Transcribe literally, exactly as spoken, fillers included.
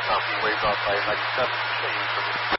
Um, he waves off by ninety-seven, staying for me.